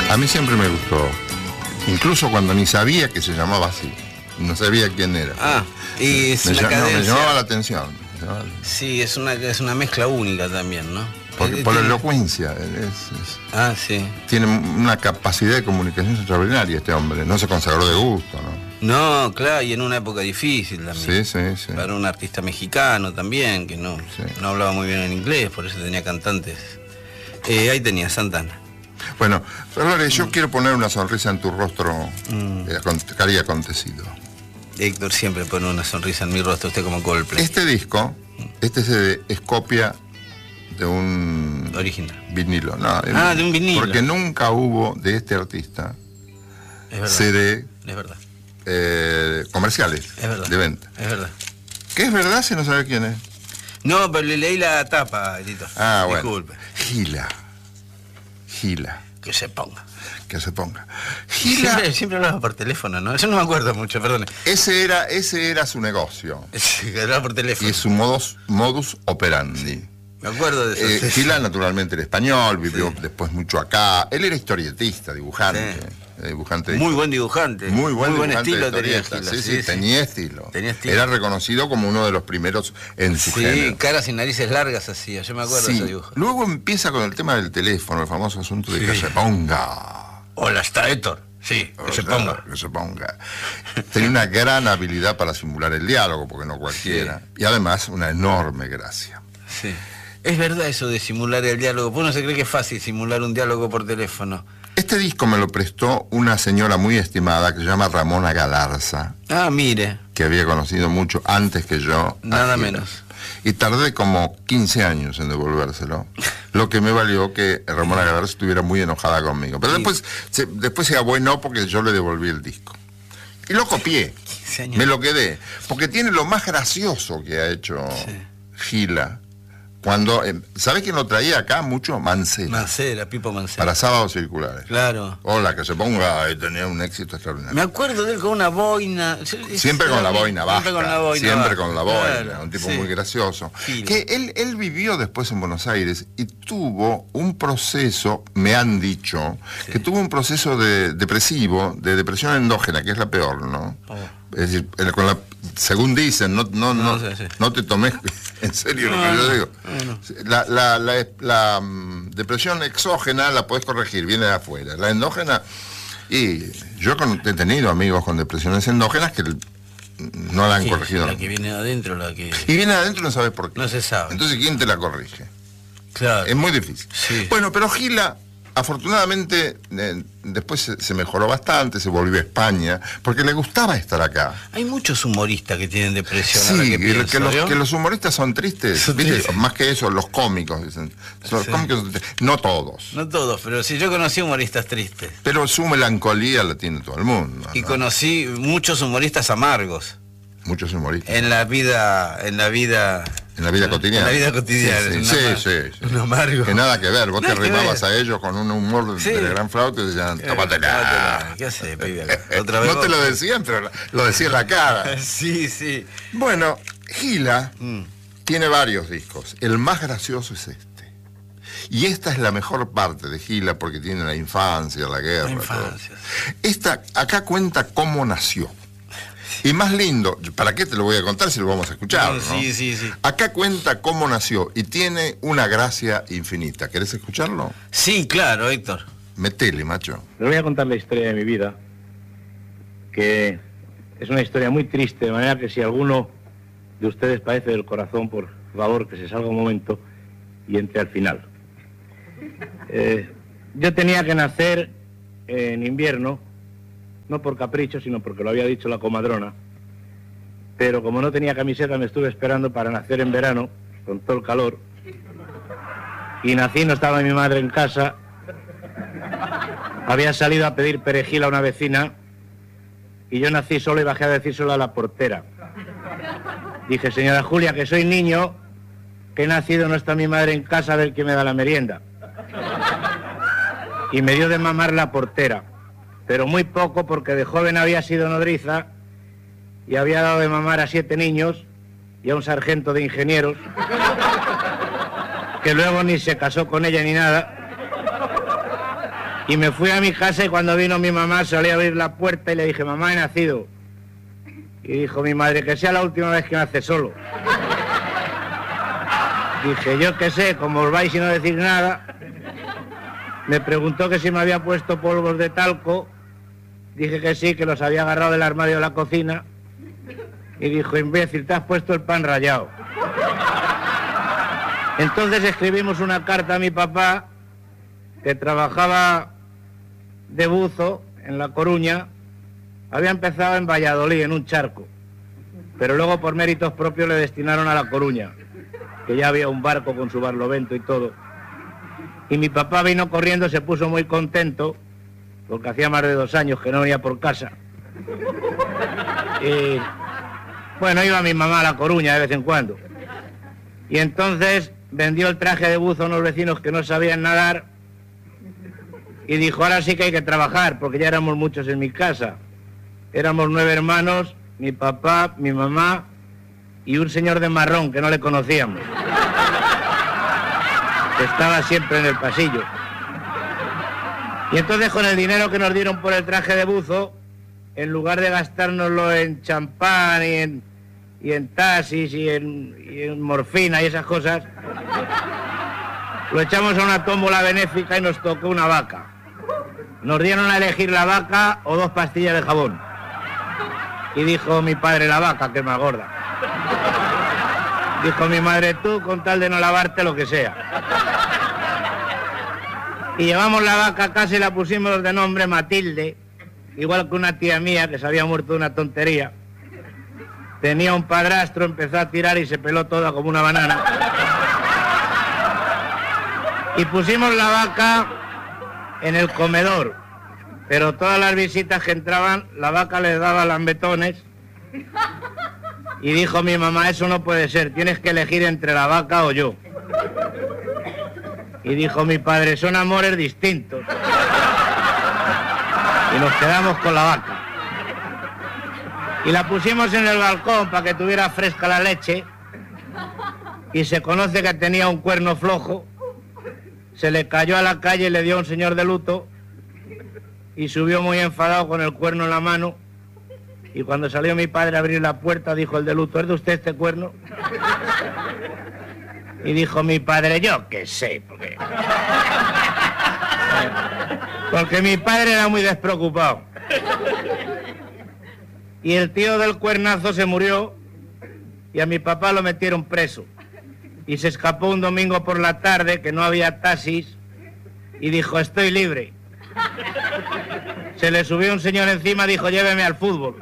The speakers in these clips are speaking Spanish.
A mí siempre me gustó, incluso cuando ni sabía que se llamaba así, no sabía quién era. Y es una cadencia. Me llamaba la atención. Sí, es una mezcla única también, ¿no? Porque por la elocuencia. Sí. Tiene una capacidad de comunicación extraordinaria este hombre, no se consagró de gusto, ¿no? No, claro, y en una época difícil también. Sí. Para un artista mexicano también, que no hablaba muy bien en inglés, por eso tenía cantantes. Ahí tenía Santana. Bueno, Flores, yo quiero poner una sonrisa en tu rostro que había acontecido. Héctor siempre pone una sonrisa en mi rostro, usted como Coldplay. Este disco, CD, es copia de un original vinilo. No, de un vinilo. Porque nunca hubo de este artista CD es verdad. Comerciales de venta. Es verdad. ¿Qué es verdad si no sabe quién es? No, pero le leí la tapa, editor. Bueno. Disculpe. Gila. Que se ponga. Gila. Siempre hablaba por teléfono, ¿no? Eso no me acuerdo mucho, perdón. Ese era su negocio. Sí, que hablaba por teléfono. Y su modus operandi. Sí. Me acuerdo de eso. Gila naturalmente era español, vivió después mucho acá. Él era historietista, dibujante. Muy buen dibujante. Muy buen estilo tenía Gila. Sí, tenía estilo. Era reconocido como uno de los primeros en su género. Sí, caras y narices largas hacía, yo me acuerdo de ese dibujo. Luego empieza con el tema del teléfono, el famoso asunto de que se ponga. Hola, está Héctor. Sí, que se ponga. Tenía una gran habilidad para simular el diálogo, porque no cualquiera. Y además una enorme gracia. Sí. Es verdad eso de simular el diálogo. Uno se cree que es fácil simular un diálogo por teléfono. Este disco me lo prestó una señora muy estimada que se llama Ramona Galarza. Mire. Que había conocido mucho antes que yo. Nada menos. Y tardé como 15 años en devolvérselo. Lo que me valió que Ramona Galarza estuviera muy enojada conmigo. Pero después se abuenó porque yo le devolví el disco. Y lo copié. Me lo quedé. Porque tiene lo más gracioso que ha hecho Gila. Cuando, ¿sabés quién lo traía acá mucho? Mancera, Pipo Mancera. Para Sábados Circulares. Claro. Hola, que se ponga, tenía un éxito extraordinario. Me acuerdo de él con una boina. Siempre con la boina, basta. Siempre con la boina, claro, un tipo muy gracioso. Que él vivió después en Buenos Aires y tuvo un proceso, me han dicho, que tuvo un proceso depresivo, de depresión endógena, que es la peor, ¿no? Es decir, según dicen, no te tomes en serio lo que yo digo. La depresión exógena la podés corregir, viene de afuera. La endógena, y yo he tenido amigos con depresiones endógenas que no la han corregido. La que viene de adentro, Y viene de adentro no sabes por qué. No se sabe. Entonces, ¿quién te la corrige? Claro. Es muy difícil. Sí. Bueno, pero Gila, afortunadamente, después se mejoró bastante, se volvió a España, porque le gustaba estar acá. Hay muchos humoristas que tienen depresión. Sí, que los humoristas son tristes, ¿viste? Más que eso, los cómicos, dicen. Los cómicos, no todos. No todos, pero sí, yo conocí humoristas tristes. Pero su melancolía la tiene todo el mundo, ¿no? Y conocí muchos humoristas amargos. Muchos humoristas. En la vida cotidiana. En la vida cotidiana. Sí. Un amargo. Que nada que ver. Vos te arrimabas a ellos con un humor de gran flauta y decían, tómatela. ¿Qué haces, pibe? ¿Otra vez no te lo decían, pero lo decía en la cara. Sí. Bueno, Gila tiene varios discos. El más gracioso es este. Y esta es la mejor parte de Gila porque tiene la infancia, la guerra. Todo. Acá cuenta cómo nació. Y más lindo, ¿para qué te lo voy a contar si lo vamos a escuchar? ¿no? Sí. Acá cuenta cómo nació y tiene una gracia infinita. ¿Querés escucharlo? Sí, claro, Héctor. Metele, macho. Les voy a contar la historia de mi vida, que es una historia muy triste, de manera que si alguno de ustedes padece del corazón, por favor, que se salga un momento y entre al final. Yo tenía que nacer en invierno, no por capricho, sino porque lo había dicho la comadrona, pero como no tenía camiseta me estuve esperando para nacer en verano, con todo el calor, y nací, no estaba mi madre en casa, había salido a pedir perejil a una vecina, y yo nací solo y bajé a decírselo a la portera. Dije, señora Julia, que soy niño, que he nacido, no está mi madre en casa, a ver quién me da la merienda. Y me dio de mamar la portera. Pero muy poco, porque de joven había sido nodriza y había dado de mamar a 7 niños y a un sargento de ingenieros, que luego ni se casó con ella ni nada. Y me fui a mi casa y cuando vino mi mamá salí a abrir la puerta y le dije, mamá, he nacido. Y dijo mi madre, que sea la última vez que nace solo. Dije, yo qué sé, como os vais y no decir nada. Me preguntó que si me había puesto polvos de talco. Dije que sí, que los había agarrado del armario de la cocina. Y dijo, imbécil, te has puesto el pan rallado. Entonces escribimos una carta a mi papá, que trabajaba de buzo en La Coruña. Había empezado en Valladolid, en un charco. Pero luego por méritos propios le destinaron a La Coruña, que ya había un barco con su barlovento y todo. Y mi papá vino corriendo, se puso muy contento, porque hacía más de 2 años que no venía por casa. Y bueno, iba mi mamá a La Coruña de vez en cuando. Y entonces vendió el traje de buzo a unos vecinos que no sabían nadar y dijo, ahora sí que hay que trabajar, porque ya éramos muchos en mi casa. Éramos 9 hermanos, mi papá, mi mamá y un señor de marrón que no le conocíamos, que estaba siempre en el pasillo. Y entonces con el dinero que nos dieron por el traje de buzo, en lugar de gastárnoslo en champán y en taxis y en morfina y esas cosas, lo echamos a una tómbola benéfica y nos tocó una vaca. Nos dieron a elegir la vaca o 2 pastillas de jabón. Y dijo mi padre, la vaca, que es más gorda. Dijo mi madre, tú con tal de no lavarte lo que sea. Y llevamos la vaca a casa y la pusimos de nombre Matilde, igual que una tía mía que se había muerto de una tontería. Tenía un padrastro, empezó a tirar y se peló toda como una banana. Y pusimos la vaca en el comedor, pero todas las visitas que entraban, la vaca les daba lambetones. Y dijo mi mamá, eso no puede ser, tienes que elegir entre la vaca o yo. Y dijo mi padre, son amores distintos. Y nos quedamos con la vaca. Y la pusimos en el balcón para que tuviera fresca la leche. Y se conoce que tenía un cuerno flojo. Se le cayó a la calle y le dio a un señor de luto. Y subió muy enfadado con el cuerno en la mano. Y cuando salió mi padre a abrir la puerta, dijo el de luto, ¿es de usted este cuerno? Y dijo mi padre, yo qué sé, porque mi padre era muy despreocupado. Y el tío del cuernazo se murió y a mi papá lo metieron preso. Y se escapó un domingo por la tarde, que no había taxis, y dijo, estoy libre. Se le subió un señor encima, dijo, lléveme al fútbol.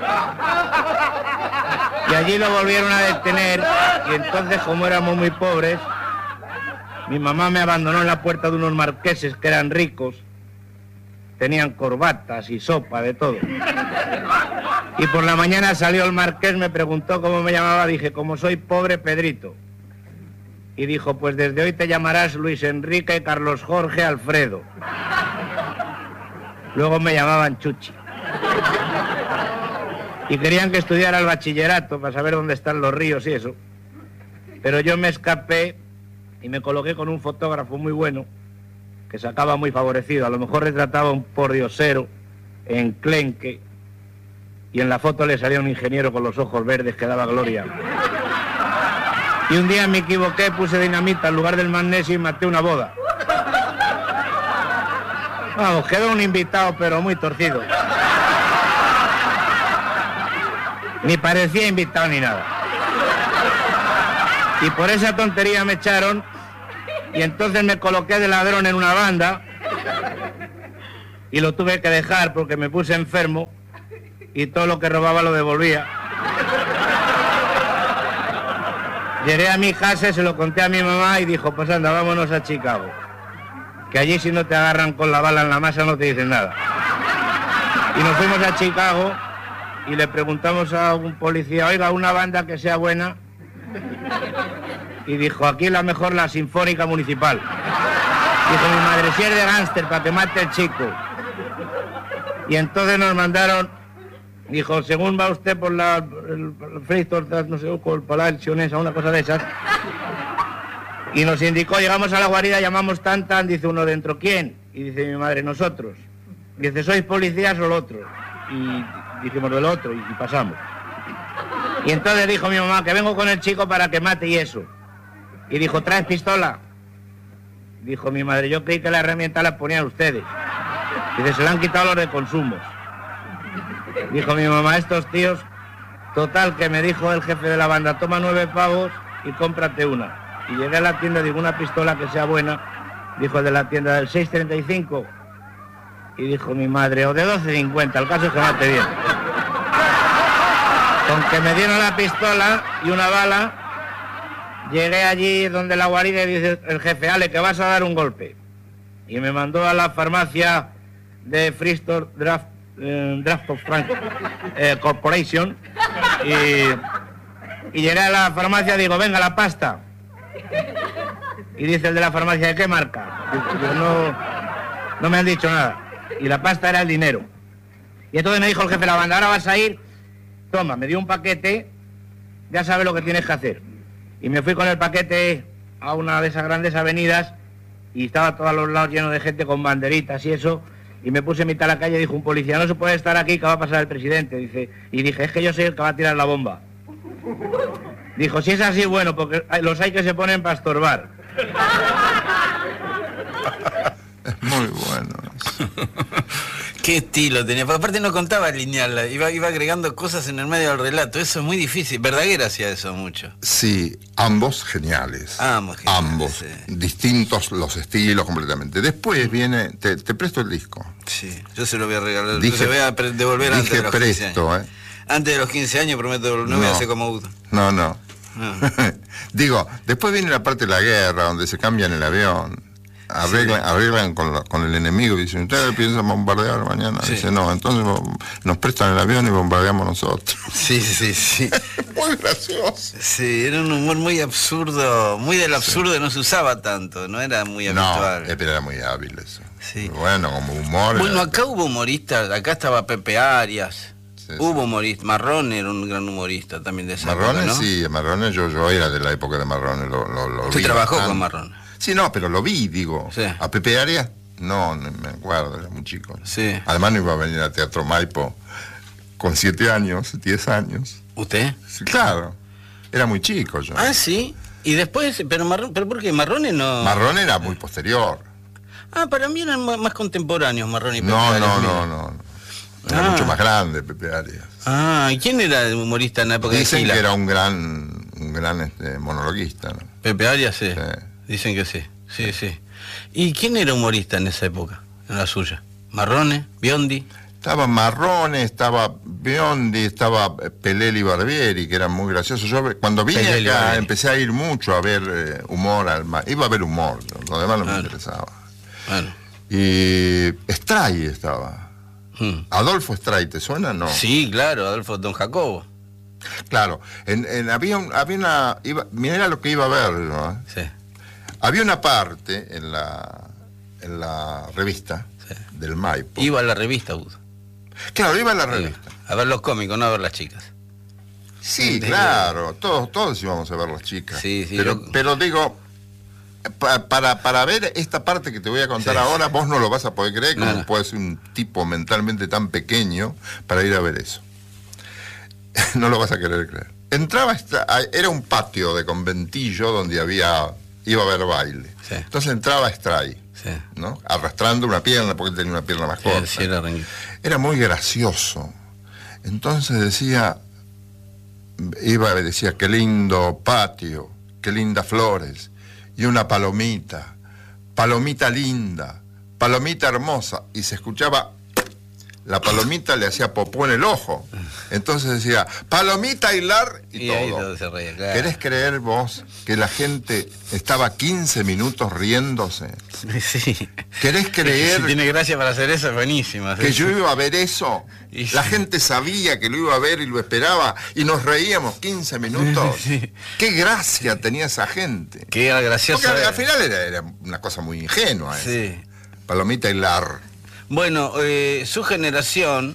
Y allí lo volvieron a detener, y entonces, como éramos muy pobres, mi mamá me abandonó en la puerta de unos marqueses que eran ricos, tenían corbatas y sopa, de todo. Y por la mañana salió el marqués, me preguntó cómo me llamaba, dije, como soy pobre, Pedrito. Y dijo, pues desde hoy te llamarás Luis Enrique Carlos Jorge Alfredo. Luego me llamaban Chuchi. Y querían que estudiara el bachillerato para saber dónde están los ríos y eso. Pero yo me escapé y me coloqué con un fotógrafo muy bueno que sacaba muy favorecido. A lo mejor retrataba un pordiosero enclenque y en la foto le salía un ingeniero con los ojos verdes que daba gloria. Y un día me equivoqué, puse dinamita en lugar del magnesio y maté una boda. Vamos, quedó un invitado pero muy torcido. Ni parecía invitado ni nada. Y por esa tontería me echaron y entonces me coloqué de ladrón en una banda y lo tuve que dejar porque me puse enfermo y todo lo que robaba lo devolvía. Llegué a mi casa y se lo conté a mi mamá y dijo, pues anda, vámonos a Chicago, que allí si no te agarran con la bala en la masa no te dicen nada. Y nos fuimos a Chicago y le preguntamos a un policía, oiga, una banda que sea buena. Y dijo, aquí la mejor, la Sinfónica Municipal. Dijo mi madre, si es de gánster, para que mate el chico. Y entonces nos mandaron, dijo, según va usted por el Freitor, no sé, por el Palacio, una cosa de esas, Y nos indicó, llegamos a la guarida, llamamos tan, dice uno dentro, ¿quién? Y dice mi madre, nosotros. Dice, ¿sois policías o lo otro? Y dijimos, lo otro, y pasamos. Y entonces dijo mi mamá, que vengo con el chico para que mate y eso. Y dijo, ¿traes pistola? Dijo mi madre, yo creí que la herramienta la ponían ustedes. Dice, se la han quitado los de consumos. Dijo mi mamá, estos tíos, total, que me dijo el jefe de la banda, toma 9 pavos y cómprate una. Y llegué a la tienda, digo, una pistola que sea buena. Dijo el de la tienda, del 6.35. Y dijo mi madre, o de 12.50, el caso es que mate bien. Con que me dieron la pistola y una bala, llegué allí donde la guarida y dice el jefe, Ale, que vas a dar un golpe. Y me mandó a la farmacia de Freestore Draft of Frank Corporation y llegué a la farmacia, digo, venga, la pasta. Y dice el de la farmacia, ¿de qué marca? Digo, no me han dicho nada. Y la pasta era el dinero. Y entonces me dijo el jefe de la banda, ahora vas a ir, toma, me dio un paquete, ya sabes lo que tienes que hacer. Y me fui con el paquete a una de esas grandes avenidas y estaba todo a los lados lleno de gente con banderitas y eso, y me puse en mitad de la calle y dijo un policía, no se puede estar aquí, que va a pasar el presidente. Dice, y dije, es que yo soy el que va a tirar la bomba. Dijo, si es así, bueno, porque los hay que se ponen para estorbar. Es muy bueno. Qué estilo tenía, porque aparte no contaba lineal, iba agregando cosas en el medio del relato, eso es muy difícil. Verdaguer hacía eso mucho. Sí, ambos geniales. Ambos. Sí. Distintos los estilos completamente. Después viene, te presto el disco. Sí, yo se lo voy a regalar, se voy a devolver antes de los 15 años. Antes de los 15 años prometo, no voy a hacer como Udo. No. Digo, después viene la parte de la guerra, donde se cambian el avión. Arreglan con el enemigo, dicen, ¿ustedes piensan bombardear mañana? Sí. Dice, no, entonces nos prestan el avión y bombardeamos nosotros. Sí. Muy gracioso. Sí, era un humor muy absurdo, muy del absurdo, no se usaba tanto, no era muy habitual. No, pero era muy hábil eso. Sí. Bueno, como humor. Bueno, acá hubo humoristas, acá estaba Pepe Arias. Sí. Hubo humoristas, Marrone era un gran humorista también de esa Marrone, época, ¿no? Sí, Marrone, yo era de la época de Marrone, lo ¿Usted vi trabajó bastante. con Marrone? Sí, no, pero lo vi, digo. Sí. ¿A Pepe Arias? No me acuerdo, era muy chico. Sí. Además no iba a venir al Teatro Maipo con 7 años, 10 años. ¿Usted? Sí, claro, era muy chico yo. Ah, sí. Y después, pero ¿por qué? Marrone no... Marrone era muy posterior. Ah, para mí eran más contemporáneos Marrone y Pepe No. Arias. Era mucho más grande Pepe Arias. Ah, ¿y quién era el humorista en la época Dicen de Gila? que era un gran monologuista, ¿no? Pepe Arias, sí. Sí. Dicen que sí. Sí. ¿Y quién era humorista en esa época, en la suya? ¿Marrone? ¿Biondi? Estaba Marrone, estaba Biondi, estaba Pelé y Barbieri, que eran muy graciosos. Yo cuando vine Pelé acá Barbieri. empecé a ir mucho a ver humor. Iba a ver humor, lo demás no me interesaba. Bueno. Y Stray estaba. Adolfo Stray, ¿te suena? No. Sí, claro, Adolfo Don Jacobo. Claro, había una... Mirá lo que iba a ver, ¿no? Sí. Había una parte en la revista del Maipo. Iba a la revista, Udo. Claro, iba a la revista. A ver los cómicos, no a ver las chicas. Sí, claro, todos íbamos a ver las chicas. Sí, pero digo, para ver esta parte que te voy a contar ahora, vos no lo vas a poder creer, como puede ser un tipo mentalmente tan pequeño para ir a ver eso. No lo vas a querer creer. Era un patio de conventillo donde iba a haber baile. Sí. Entonces entraba Stray, ¿no? Arrastrando una pierna, porque él tenía una pierna más corta. Sí, era muy gracioso. Entonces decía, qué lindo patio, qué lindas flores, y una palomita linda, palomita hermosa, y se escuchaba, la palomita le hacía popó en el ojo. Entonces decía, palomita hilar y todo. Ahí todo se reía, claro. ¿Querés creer vos que la gente estaba 15 minutos riéndose? Sí. ¿Querés creer? Si tiene gracia para hacer eso, es buenísima. Que yo iba a ver eso. Y la gente sabía que lo iba a ver y lo esperaba y nos reíamos 15 minutos. Sí. Qué gracia tenía esa gente. Qué gracioso. Porque al final era una cosa muy ingenua. Sí. Palomita hilar. Bueno, su generación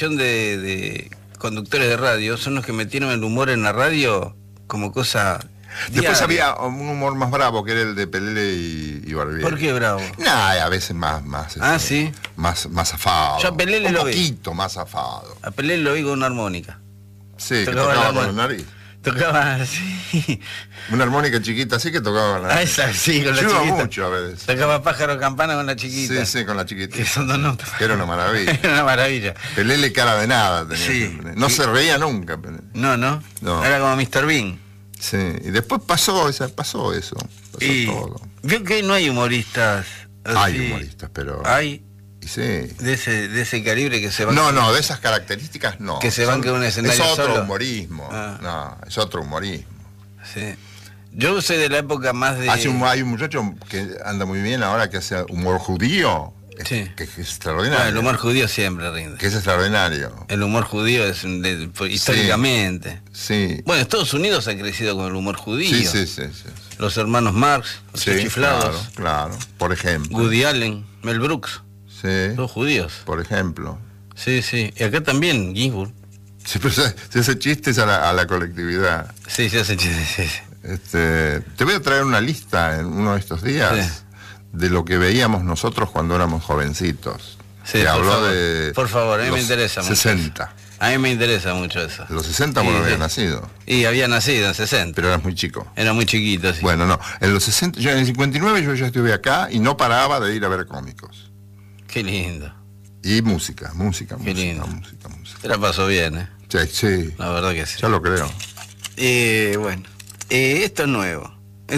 de conductores de radio son los que metieron el humor en la radio como cosa Después Diario. había un humor más bravo, que era el de Pelele y Barbieri. ¿Por qué bravo? Nah, a veces más ¿Sí? más zafado. Yo a Pelele un lo vi. poquito más zafado. A Pelé lo oí con una armónica. Sí, que Tocaba tocaba la con la mano. nariz. Tocaba así. Una armónica chiquita así que tocaba con la nariz. Esa, sí, con la Yo iba chiquita. mucho a veces. Tocaba pájaro campana con la chiquita. Sí, con la chiquita. Que son dos notas. Que era una maravilla. Era una maravilla. Pelele cara de nada tenía. Sí. Siempre. No se reía nunca. Pelele. No. Era como Mr. Bean. Sí, y después pasó eso. Pasó Y todo. veo que no hay humoristas así. Hay humoristas, pero... Hay Y sí. de ese calibre que se van. No, de esas características no. Que se banque un escenario Es otro solo. humorismo. Ah. No, es otro humorismo. Sí. Yo soy de la época más de. Hay un muchacho que anda muy bien ahora que hace humor judío, Sí. que es extraordinario. Ah, el humor judío siempre rinde. Que es extraordinario. El humor judío es históricamente. Sí. Bueno, Estados Unidos ha crecido con el humor judío. Sí. Los hermanos Marx, los Sí, chiflados, claro. Por ejemplo. Woody Allen, Mel Brooks, Sí, todos judíos. por ejemplo. Sí. Y acá también, Ginsburg. Sí, pero se hace chistes a la colectividad. Sí, se hace chiste, sí. Te voy a traer una lista en uno de estos días Sí. de lo que veíamos nosotros cuando éramos jovencitos. Sí, Te por habló favor. de Por favor, a mí me los interesa mucho 60. A mí me interesa mucho eso. Los 60 Sí, no había sí. nacido, Y había nacido en 60. pero eras muy chico. Era muy chiquito, sí. Bueno, no, en los 60, yo en el 59 yo ya estuve acá y no paraba de ir a ver cómicos. Qué lindo. Y música. Qué lindo. música. Te la pasó bien, ¿eh? Sí, La verdad que sí. ya lo creo. Bueno, esto es nuevo.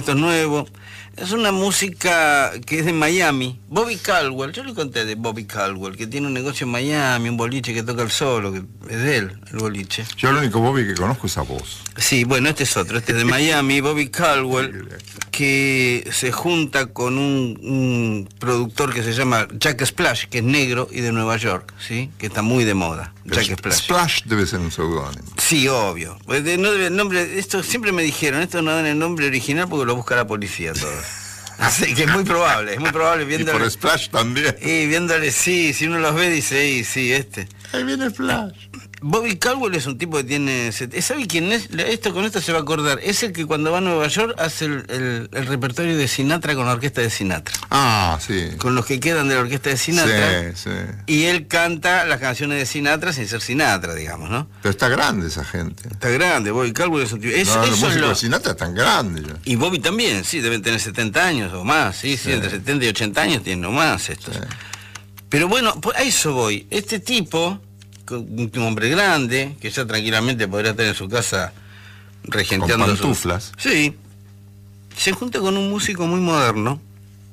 Es una música que es de Miami. Bobby Caldwell, yo le conté de Bobby Caldwell, que tiene un negocio en Miami, un boliche que toca el solo, que es de él, el boliche. Yo el único Bobby que conozco es a vos. Sí, bueno, este es otro, este es de Miami, Bobby Caldwell, que se junta con un productor que se llama Jack Splash, que es negro y de Nueva York, ¿sí? Que está muy de moda, Jack Splash. Splash debe ser un seudónimo. Sí, obvio. Pues no debe el nombre, esto siempre me dijeron, esto no dan el nombre original porque lo busca la policía todo. Así que es muy probable Y viéndole. por Splash también. Y viéndole, sí, si uno los ve dice, sí, este. Ahí viene Splash. Bobby Caldwell es un tipo que tiene... ¿Sabe quién es? Con esto se va a acordar. Es el que cuando va a Nueva York hace el repertorio de Sinatra con la orquesta de Sinatra. Ah, sí. Con los que quedan de la orquesta de Sinatra. Sí. Y él canta las canciones de Sinatra sin ser Sinatra, digamos, ¿no? Pero está grande esa gente. Está grande, Bobby Caldwell es un tipo... No, eso los es músicos lo- de Sinatra están grandes ya. Y Bobby también, sí, deben tener 70 años o más, sí, entre 70 y 80 años tienen o más estos. Sí. Pero bueno, a eso voy. Este tipo, un hombre grande, que ya tranquilamente podría estar en su casa regenteando... Con su- pantuflas. Sí. Se junta con un músico muy moderno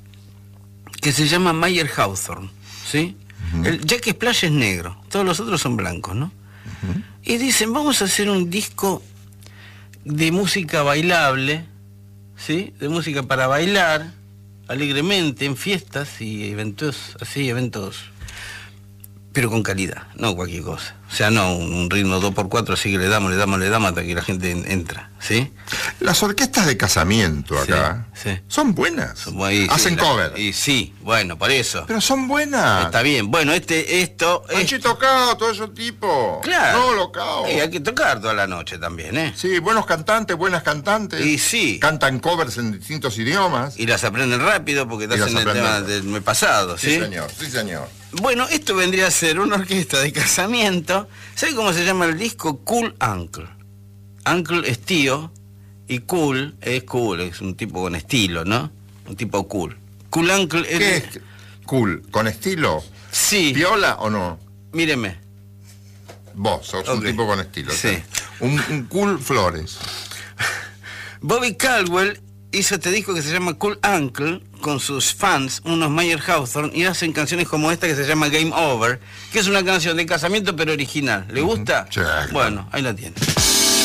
que se llama Mayer Hawthorne, ¿sí? El Jack Splash es negro, todos los otros son blancos, ¿no? Y dicen, vamos a hacer un disco de música bailable, ¿sí? De música para bailar alegremente en fiestas y eventos, así, eventos, pero con calidad, no cualquier cosa. O sea, no un ritmo 2x4, así que le damos hasta que la gente entra, ¿sí? Las orquestas de casamiento acá Sí, sí. son buenas. Y Hacen sí, cover. Y sí, bueno, por eso. Pero son buenas. Está bien. Bueno, esto... Panchito Cao, todo ese tipo. Claro. No, lo Cao. hay que tocar toda la noche también, ¿eh? Sí, buenos cantantes, buenas cantantes. Y sí. Cantan covers en distintos idiomas. Y las aprenden rápido porque te Y las hacen el aprenden tema rápido. del mes pasado, ¿sí? Sí, señor. Bueno, esto vendría a ser una orquesta de casamiento. ¿Sabe cómo se llama el disco? Cool Uncle. Uncle es tío y cool, es un tipo con estilo, ¿no? Un tipo cool. Cool Uncle es... ¿Qué es cool? ¿Con estilo? Sí, ¿Viola o no? míreme. Vos sos Ok. un tipo con estilo. Sí. ¿sí? Un cool Flores. Bobby Caldwell hizo este disco que se llama Cool Uncle con sus fans, unos Mayer Hawthorne, y hacen canciones como esta que se llama Game Over, que es una canción de casamiento pero original. ¿Le gusta? Sí, claro. Bueno, ahí la tiene.